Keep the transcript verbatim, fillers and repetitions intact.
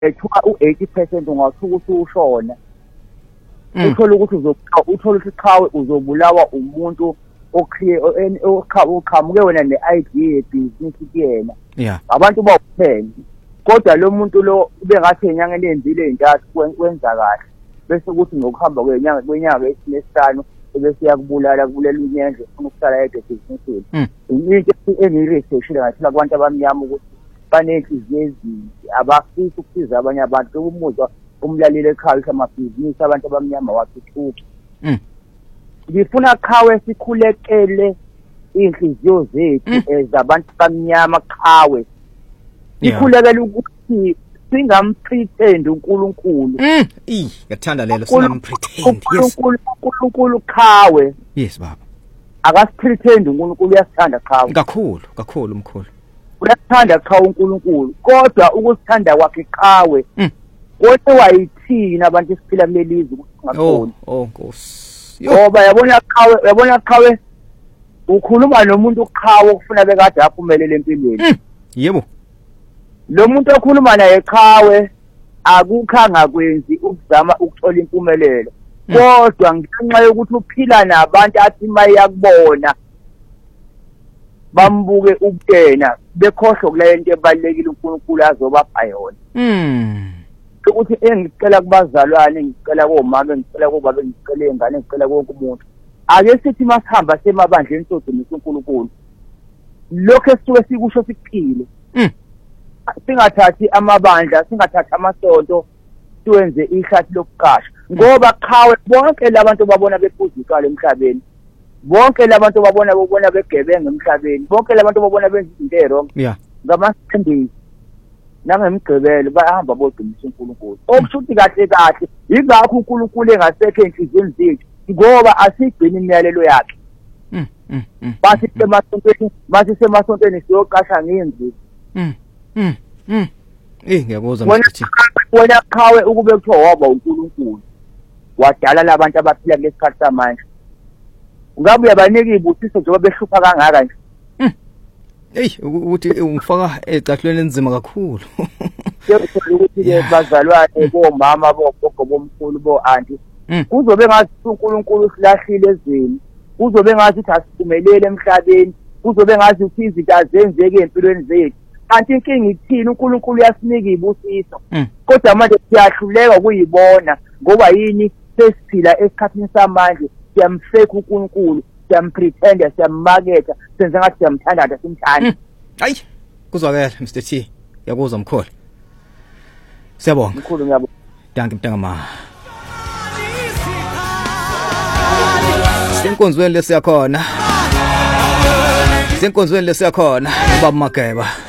ethuka u-eighty percent ungathuka usushona. Uthola ukuthi uzobulawa, uthola ukuthi qhawe uzobulawa umuntu oqhamuke wena ne-I D yebhizinisi kuyena. Yeah. Abantu bawuthenge. Kodwa lo muntu lo ubengathi enyangeni enzile intathu kwenza kahle. Bese ukuthi ngokuhamba kwenyanga kwenyanga yesihlanu ebese yakubulala kulela unyenje ufuna ukuhlala yedwa ebhizinisini. Into engiyiresearchile ngathina kubantu abamnyama ukuthi banenhliziyo ezimbi, abafisi ukusiza abanye abantu. Umuzwa umlaleli ekhaya amabhizinisi abantu abamnyama wathuthuka. Ngifuna qhawe sikhulekele inhliziyo zethu ezabantu abamnyama qhawe. Sikhulekele ukuthi singampretend uNkulunkulu. Mm, eh, ngathanda lelo singampretend. Yes. uNkulunkulu qhawe. Yes baba. Akasipretend uNkulunkulu uyasithanda qhawe. Kakhulu, kakhulu umkhulu. Uyathanda qhawe uNkulunkulu, kodwa ukusithanda kwakhe qhawe. Kodwa wayithina abantu esiphila kulelizwe ukuthi singakhona. Oh, Nkosi. Ngoba yabona qhawe, yabona qhawe ukhuluma nomuntu qhawe ukufuna bekade aphumelele empilweni. Yebo. Lo muntu okhuluma naye qhawe akukhanga kwenzi ukuzama ukuthola impumelelo. Kodwa ngenxa yokuthi uphila nabantu athi mayakubona bambuke ubutena bekhohlwa kule nto ebalekile uNkulunkulu azobapha yona. Mm. Ukuthi engicela kubazalwane, ngicela komama, ngicela kobaba, ngicela ingane, ngicela konke umuntu. Ake sithi masihamba semabandleni sodumisa uNkulunkulu. Lokho esisuke sikusho siphile. Mm. Singathathi amabandla, singathathi amasonto siwenze ihlathi lokuqasha. Ngoba qhawe bonke labantu babona bephuzukala emhlabeni. Bonke labantu babona babona begebenga emhlabeni. Bonke labantu babona benza izinto ezirong. Yeah. Ngamasendisi nangemigqibelo bayahamba bodumisa uNkulunkulu. Okushuthi kahle kahle ingakho uNkulunkulu engasekho enhliziyweni zethu ngoba asigcina imiyalelo yakhe. Mm. Mm. Bathi semasontweni, bathi semasontweni siyoqasha ngenzi. Mm. Mm. Mm. Eh ngiyakuzwa mfethu. Wena qhawe ukube kuthiwa waba uNkulunkulu. Wadala labantu abaphila kulesikhathi samanje. Ungabe uyabanika ibusiso njengoba behlupha kangaka nje. Hey ukuthi ungifaka ecahlweni enzima kakhulu. Siyabona ukuthi ke bazalwane bomama bogogo bomkhulu bo auntie kuzobe ngathi uNkulunkulu silahlile ezweni. Kuzobe ngathi asiphumelele emhlabeni. Kuzobe ngathi izinto azenzeke empilweni zethu. Kanti inkinga ithini uNkulunkulu uyasinika ibusiso. Kodwa manje siyahluleka ukuyibona ngoba yini sesiphila esikhathini samanje siyamfake uNkulunkulu, siyampretenda, siyammaketha, senze ngathi siyamthanda simthanda. Hayi kuzwakela Mister T. Yakuzwa mkhulu. Siyabonga. Mkhulu ngiyabonga. Danke mntangama. Senkonzweni lesiyakhona. Senkonzweni lesiyakhona ubaba Mageba.